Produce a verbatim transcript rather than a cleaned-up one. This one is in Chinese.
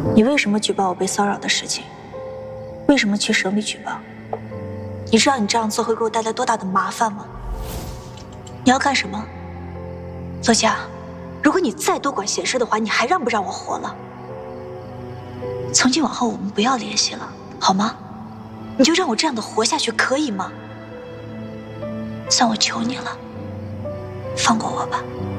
你为什么举报我被骚扰的事情？为什么去省里举报？你知道你这样做会给我带来多大的麻烦吗？你要干什么？乐嘉，如果你再多管闲事的话，你还让不让我活了？从今往后我们不要联系了，好吗？你就让我这样的活下去，可以吗？算我求你了，放过我吧。